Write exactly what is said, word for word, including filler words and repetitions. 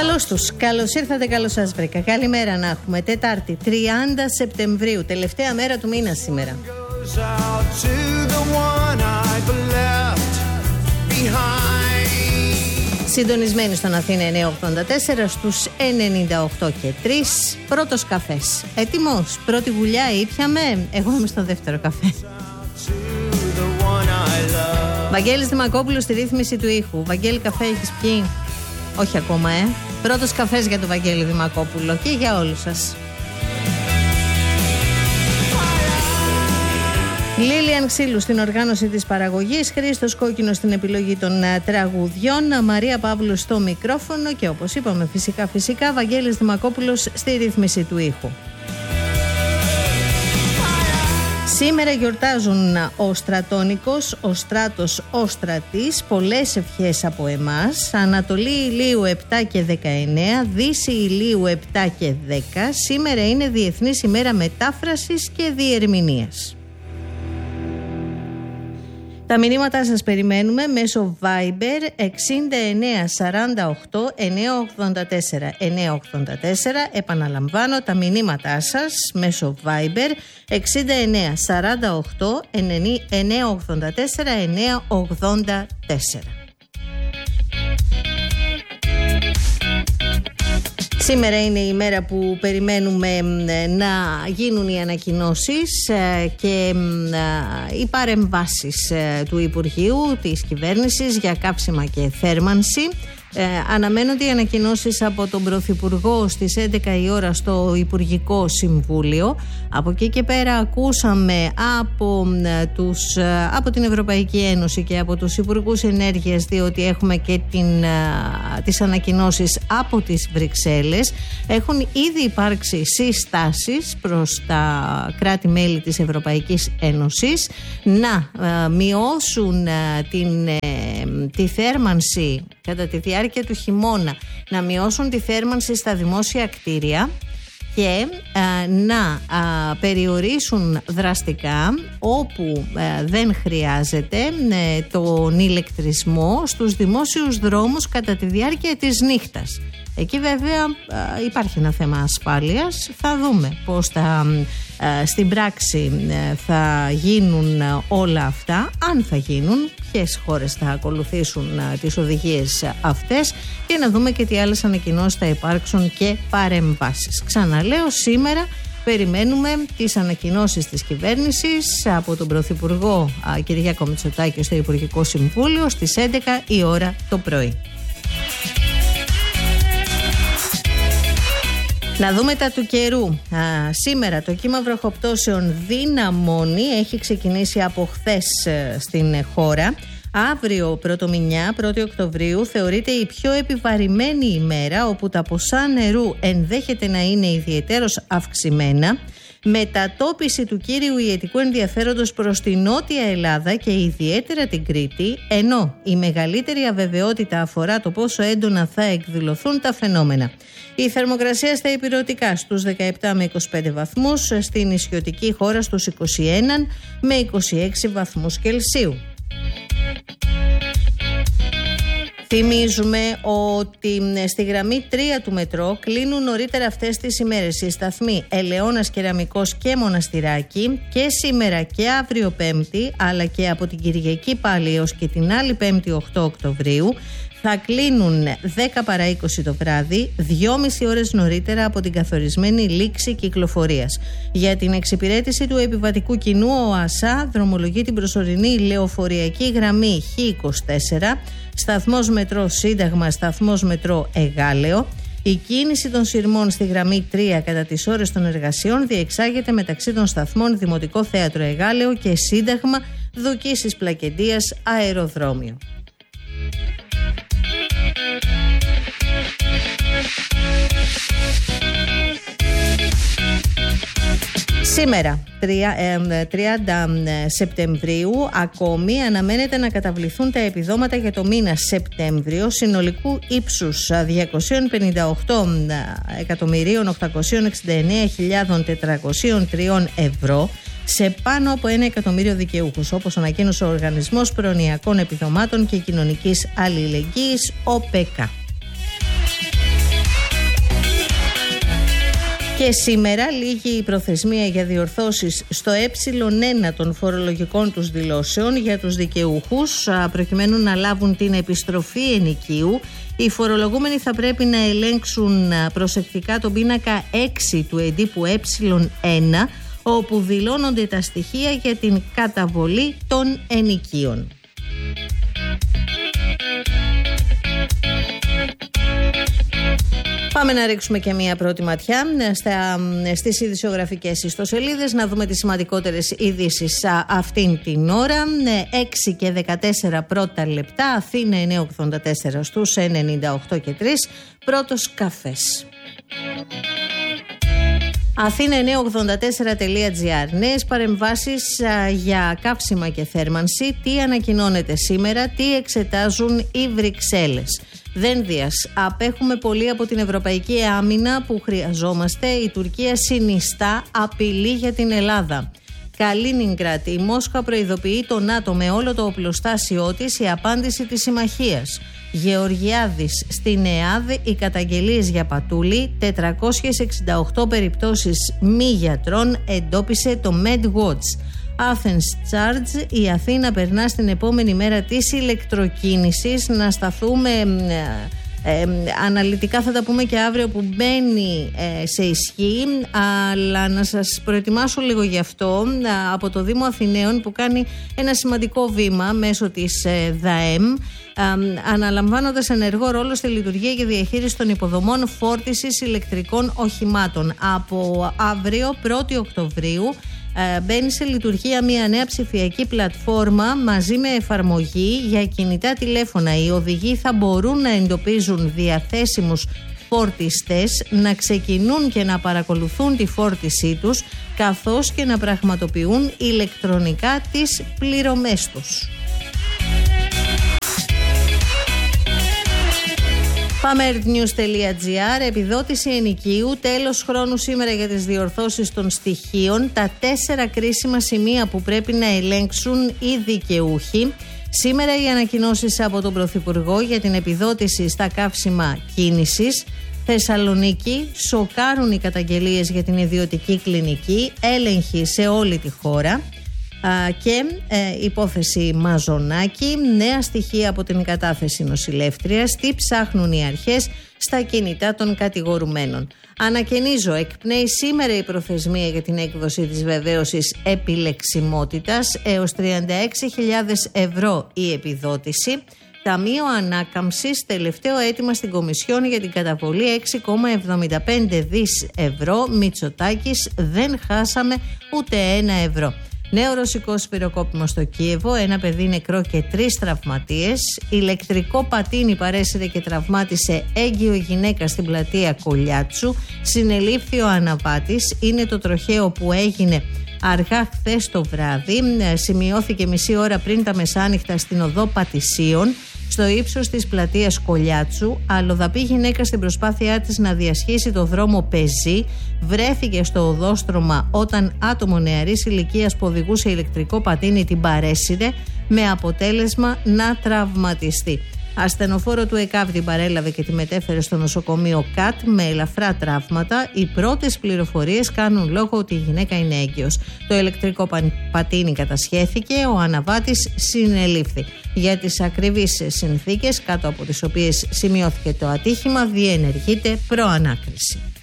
Καλώς τους, καλώς ήρθατε, καλώς σας βρήκα. Καλημέρα να έχουμε. Τετάρτη, τριάντα Σεπτεμβρίου, τελευταία μέρα του μήνα σήμερα. Συντονισμένοι στον Αθήνα εννιακόσια ογδόντα τέσσερα, στους ενενήντα οκτώ και τρία. Πρώτος καφές. Έτοιμος, πρώτη γουλιά ήπιαμε. Εγώ είμαι στο δεύτερο καφέ. Βαγγέλης Δημακόπουλος στη ρύθμιση του ήχου. Βαγγέλη, καφέ έχεις πιει? Όχι ακόμα, ε. Πρώτος καφές για τον Βαγγέλη Δημακόπουλο και για όλους σας. Λίλιαν Ξύλου στην οργάνωση της παραγωγής, Χρήστος Κόκκινος στην επιλογή των τραγουδιών, Μαρία Παύλου στο μικρόφωνο και όπως είπαμε φυσικά φυσικά Βαγγέλης Δημακόπουλος στη ρύθμιση του ήχου. Σήμερα γιορτάζουν ο Στρατόνικος, ο Στράτος, ο Στρατής, πολλές ευχές από εμάς. Ανατολή ηλίου επτά και δεκαεννέα, Δύση ηλίου επτά και δέκα. Σήμερα είναι Διεθνής ημέρα μετάφρασης και διερμηνίας. Τα μηνύματά σας περιμένουμε μέσω Viber εξήντα εννέα σαράντα οκτώ εννιακόσια ογδόντα τέσσερα εννιακόσια ογδόντα τέσσερα. Επαναλαμβάνω τα μηνύματά σας μέσω Viber εξήντα εννέα σαράντα οκτώ εννιακόσια ογδόντα τέσσερα εννιακόσια ογδόντα τέσσερα. Σήμερα είναι η μέρα που περιμένουμε να γίνουν οι ανακοινώσεις και οι παρεμβάσεις του Υπουργείου, της κυβέρνησης για κάψιμα και θέρμανση. Ε, αναμένονται οι ανακοινώσεις από τον Πρωθυπουργό στις έντεκα η ώρα στο Υπουργικό Συμβούλιο. Από εκεί και πέρα ακούσαμε από, τους, από την Ευρωπαϊκή Ένωση και από τους Υπουργούς Ενέργειας, διότι έχουμε και την, τις ανακοινώσεις από τις Βρυξέλλες. Έχουν ήδη υπάρξει συστάσεις προς τα κράτη-μέλη της Ευρωπαϊκής Ένωσης να ε, μειώσουν ε, την, ε, τη θέρμανση κατά τη διάρκεια του χειμώνα, να μειώσουν τη θέρμανση στα δημόσια κτίρια και α, να α, περιορίσουν δραστικά όπου α, δεν χρειάζεται ε, τον ηλεκτρισμό στους δημόσιους δρόμους κατά τη διάρκεια της νύχτας. Εκεί βέβαια α, υπάρχει ένα θέμα ασφάλειας. Θα δούμε πώς θα, α, στην πράξη α, θα γίνουν όλα αυτά, αν θα γίνουν, ποιες χώρες θα ακολουθήσουν α, τις οδηγίες αυτές και να δούμε και τι άλλες ανακοινώσεις θα υπάρξουν και παρεμβάσεις. Ξαναλέω, σήμερα περιμένουμε τις ανακοινώσεις της κυβέρνησης από τον Πρωθυπουργό α, Κυριάκο Μητσοτάκη στο Υπουργικό Συμβούλιο στις έντεκα η ώρα το πρωί. Να δούμε τα του καιρού. Α, σήμερα το κύμα βροχοπτώσεων δυναμώνει, έχει ξεκινήσει από χθες στην χώρα. Αύριο πρωτομηνιά, πρώτη Οκτωβρίου, θεωρείται η πιο επιβαρημένη ημέρα, όπου τα ποσά νερού ενδέχεται να είναι ιδιαιτέρως αυξημένα. Μετατόπιση του κύριου ιετικού ενδιαφέροντος προς τη Νότια Ελλάδα και ιδιαίτερα την Κρήτη, ενώ η μεγαλύτερη αβεβαιότητα αφορά το πόσο έντονα θα εκδηλωθούν τα φαινόμενα. Η θερμοκρασία στα ηπειρωτικά στους δεκαεπτά με είκοσι πέντε βαθμούς, στην νησιωτική χώρα στους είκοσι ένα με είκοσι έξι βαθμούς Κελσίου. Θυμίζουμε ότι στη γραμμή τρία του μετρό κλείνουν νωρίτερα αυτές τις ημέρες οι σταθμοί Ελαιώνας, Κεραμικός και Μοναστηράκι, και σήμερα και αύριο Πέμπτη, αλλά και από την Κυριακή πάλι έως και την άλλη Πέμπτη οκτώ Οκτωβρίου. Θα κλείνουν δέκα παρά είκοσι το βράδυ, δυόμιση ώρες νωρίτερα από την καθορισμένη λήξη κυκλοφορίας. Για την εξυπηρέτηση του επιβατικού κοινού, ο ΑΣΑ δρομολογεί την προσωρινή λεωφορειακή γραμμή Χ είκοσι τέσσερα, σταθμός μετρό Σύνταγμα, σταθμός μετρό Εγάλεο. Η κίνηση των σειρμών στη γραμμή τρία κατά τις ώρες των εργασιών διεξάγεται μεταξύ των σταθμών Δημοτικό Θέατρο Εγάλεο και Σύνταγμα, Δοκίσης Πλακεντίας, Αεροδρόμιο. Σήμερα, τριάντα Σεπτεμβρίου, ακόμη αναμένεται να καταβληθούν τα επιδόματα για το μήνα Σεπτέμβριο συνολικού ύψους διακόσια πενήντα οκτώ εκατομμυρίων οκτακόσια εξήντα εννέα χιλιάδες τετρακόσια τρία ευρώ σε πάνω από ένα εκατομμύριο δικαιούχους, όπως ανακοίνωσε ο Οργανισμός Προνοιακών Επιδομάτων και Κοινωνικής Αλληλεγγύης, ο ΠΕΚΑ. Και σήμερα λήγει η προθεσμία για διορθώσεις στο ε ένα των φορολογικών τους δηλώσεων για τους δικαιούχους, προκειμένου να λάβουν την επιστροφή ενοικίου. Οι φορολογούμενοι θα πρέπει να ελέγξουν προσεκτικά τον πίνακα έξι του εντύπου ε ένα, όπου δηλώνονται τα στοιχεία για την καταβολή των ενοικίων. Πάμε να ρίξουμε και μία πρώτη ματιά στα, στις ειδησιογραφικές ιστοσελίδες, να δούμε τις σημαντικότερες ειδήσεις αυτήν την ώρα. έξι και δεκατέσσερα πρώτα λεπτά, Αθήνα εννιακόσια ογδόντα τέσσερα στους ενενήντα οκτώ και τρία, πρώτος καφές. Αθήνα εννιακόσια ογδόντα τέσσερα τελεία τζι άρ. Νέες παρεμβάσεις α, για καύσιμα και θέρμανση. Τι ανακοινώνεται σήμερα, τι εξετάζουν οι Βρυξέλλες. Δένδιας. Απέχουμε πολύ από την ευρωπαϊκή άμυνα που χρειαζόμαστε. Η Τουρκία συνιστά απειλή για την Ελλάδα. Καλίνιγκρατ. Η Μόσχα προειδοποιεί το ΝΑΤΟ με όλο το οπλοστάσιό της, η απάντηση της συμμαχίας. Γεωργιάδης. Στην ΕΑΔ οι καταγγελίες για πατούλη, τετρακόσιες εξήντα οκτώ περιπτώσεις μη γιατρών εντόπισε το MedWatch. Athens Charge. Η Αθήνα περνά στην επόμενη μέρα της ηλεκτροκίνησης. Να σταθούμε ε, ε, αναλυτικά, θα τα πούμε και αύριο που μπαίνει ε, σε ισχύ, αλλά να σας προετοιμάσω λίγο γι' αυτό ε, από το Δήμο Αθηναίων, που κάνει ένα σημαντικό βήμα μέσω της ε, ΔΑΕΜ, ε, αναλαμβάνοντας ενεργό ρόλο στη λειτουργία και διαχείριση των υποδομών φόρτισης ηλεκτρικών οχημάτων. Από αύριο πρώτη Οκτωβρίου Ε, μπαίνει σε λειτουργία μια νέα ψηφιακή πλατφόρμα μαζί με εφαρμογή για κινητά τηλέφωνα. Οι οδηγοί θα μπορούν να εντοπίζουν διαθέσιμους φορτιστές, να ξεκινούν και να παρακολουθούν τη φόρτισή τους, καθώς και να πραγματοποιούν ηλεκτρονικά τις πληρωμές τους. Πάμε earthnews τελεία τζι άρ. Επιδότηση ενοικίου. Τέλος χρόνου σήμερα για τις διορθώσεις των στοιχείων. Τα τέσσερα κρίσιμα σημεία που πρέπει να ελέγξουν οι δικαιούχοι. Σήμερα οι ανακοινώσεις από τον Πρωθυπουργό για την επιδότηση στα καύσιμα κίνησης. Θεσσαλονίκη. Σοκάρουν οι καταγγελίες για την ιδιωτική κλινική. Έλεγχοι σε όλη τη χώρα. Α, και ε, υπόθεση Μαζονάκη. Νέα στοιχεία από την κατάθεση νοσηλεύτριας. Τι ψάχνουν οι αρχές στα κινητά των κατηγορουμένων. Ανακαινίζω, εκπνέει σήμερα η προθεσμία για την έκδοση της βεβαίωσης επιλεξιμότητας. Έως τριάντα έξι χιλιάδες ευρώ η επιδότηση. Ταμείο Ανάκαμψης, τελευταίο αίτημα στην Κομισιόν για την καταβολή έξι κόμμα εβδομήντα πέντε δις ευρώ. Μητσοτάκης, δεν χάσαμε ούτε ένα ευρώ. Νέο ρωσικό σφυροκόπημα στο Κίεβο, ένα παιδί νεκρό και τρεις τραυματίες. Ηλεκτρικό πατίνι παρέσυρε και τραυμάτισε έγκυο γυναίκα στην πλατεία Κολιάτσου. Συνελήφθη ο αναβάτης. Είναι το τροχαίο που έγινε αργά χθες το βράδυ. Σημειώθηκε μισή ώρα πριν τα μεσάνυχτα στην οδό Πατησίων, στο ύψος της πλατείας Κολιάτσου. Αλλοδαπή γυναίκα στην προσπάθειά της να διασχίσει το δρόμο πεζή βρέθηκε στο οδόστρωμα όταν άτομο νεαρής ηλικίας που οδηγούσε ηλεκτρικό πατίνι την παρέσυρε, με αποτέλεσμα να τραυματιστεί. Ασθενοφόρο του ΕΚΑΒ την παρέλαβε και τη μετέφερε στο νοσοκομείο ΚΑΤ με ελαφρά τραύματα. Οι πρώτες πληροφορίες κάνουν λόγο ότι η γυναίκα είναι έγκυος. Το ηλεκτρικό πατίνι κατασχέθηκε, ο αναβάτης συνελήφθη. Για τις ακριβείς συνθήκες κάτω από τις οποίες σημειώθηκε το ατύχημα διενεργείται προανάκριση.